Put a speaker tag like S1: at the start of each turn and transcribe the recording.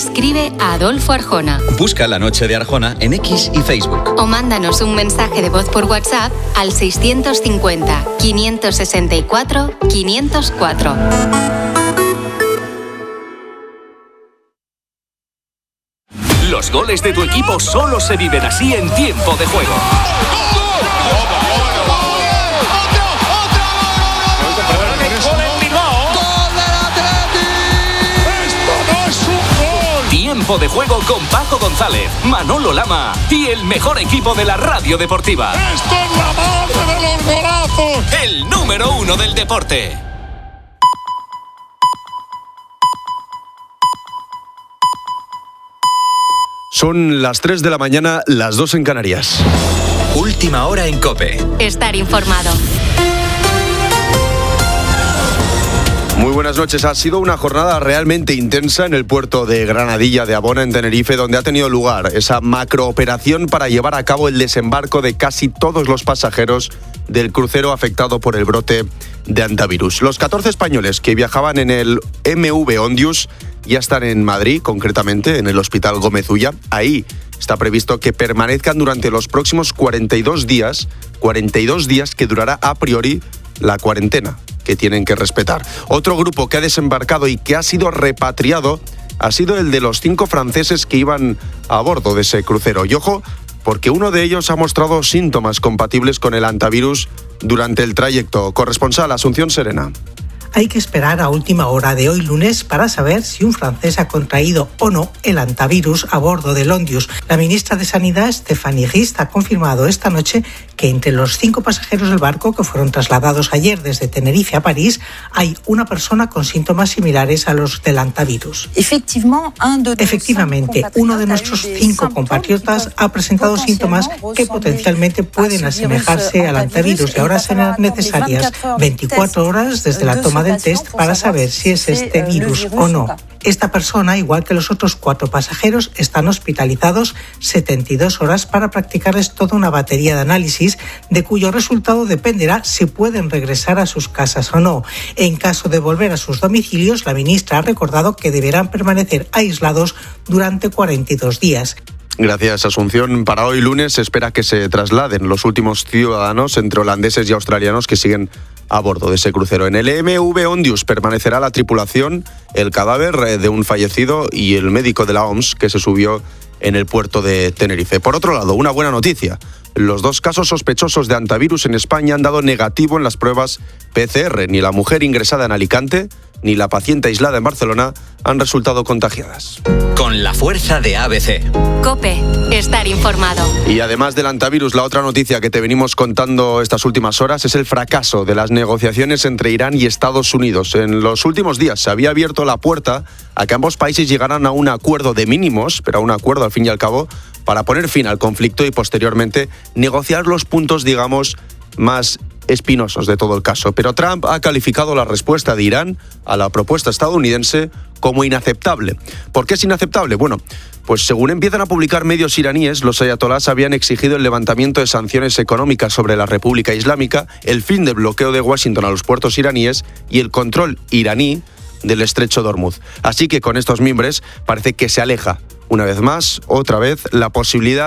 S1: escribe a Adolfo Arjona.
S2: Busca La Noche de Arjona en X y Facebook.
S1: O mándanos un mensaje de voz por WhatsApp al 650 564 504.
S3: Los goles de tu equipo solo se viven así en Tiempo de Juego. Tiempo de Juego con Paco González, Manolo Lama y el mejor equipo de la radio deportiva.
S4: ¡Esto es la madre de los golazos!
S3: El número 1 del deporte.
S5: Son las 3 de la mañana, las 2 en Canarias.
S2: Última hora en COPE.
S1: Estar informado.
S5: Muy buenas noches. Ha sido una jornada realmente intensa en el puerto de Granadilla de Abona, en Tenerife, donde ha tenido lugar esa macrooperación para llevar a cabo el desembarco de casi todos los pasajeros del crucero afectado por el brote de hantavirus. Los 14 españoles que viajaban en el MV Ondius ya están en Madrid, concretamente en el Hospital Gómez Ulla. Ahí está previsto que permanezcan durante los próximos 42 días que durará a priori la cuarentena que tienen que respetar. Otro grupo que ha desembarcado y que ha sido repatriado ha sido el de los 5 franceses que iban a bordo de ese crucero. Y ojo, porque uno de ellos ha mostrado síntomas compatibles con el hantavirus durante el trayecto. Corresponsal Asunción Serena.
S6: Hay que esperar a última hora de hoy lunes para saber si un francés ha contraído o no el hantavirus a bordo del Ondius. La ministra de Sanidad, Stéphanie Rist, ha confirmado esta noche que entre los 5 pasajeros del barco que fueron trasladados ayer desde Tenerife a París hay una persona con síntomas similares a los del hantavirus. Efectivamente, uno de nuestros 5 compatriotas ha presentado síntomas que potencialmente pueden asemejarse al hantavirus y ahora serán necesarias 24 horas desde la toma del test para saber si es este virus o no. Esta persona, igual que los otros 4 pasajeros, están hospitalizados 72 horas para practicarles toda una batería de análisis de cuyo resultado dependerá si pueden regresar a sus casas o no. En caso de volver a sus domicilios, la ministra ha recordado que deberán permanecer aislados durante 42 días.
S5: Gracias, Asunción. Para hoy lunes se espera que se trasladen los últimos ciudadanos entre holandeses y australianos que siguen a bordo de ese crucero. En el MV Ondius permanecerá la tripulación, el cadáver de un fallecido y el médico de la OMS que se subió en el puerto de Tenerife. Por otro lado, una buena noticia. Los 2 casos sospechosos de hantavirus en España han dado negativo en las pruebas PCR. Ni la mujer ingresada en Alicante ni la paciente aislada en Barcelona han resultado contagiadas.
S2: Con la fuerza de ABC.
S1: COPE. Estar informado.
S5: Y además del hantavirus, la otra noticia que te venimos contando estas últimas horas es el fracaso de las negociaciones entre Irán y Estados Unidos. En los últimos días se había abierto la puerta a que ambos países llegaran a un acuerdo de mínimos, pero a un acuerdo al fin y al cabo, para poner fin al conflicto y posteriormente negociar los puntos, digamos, más espinosos de todo el caso. Pero Trump ha calificado la respuesta de Irán a la propuesta estadounidense como inaceptable. ¿Por qué es inaceptable? Bueno, pues según empiezan a publicar medios iraníes, los ayatolás habían exigido el levantamiento de sanciones económicas sobre la República Islámica, el fin del bloqueo de Washington a los puertos iraníes y el control iraní del estrecho de Hormuz. Así que con estos mimbres parece que se aleja una vez más, otra vez, la posibilidad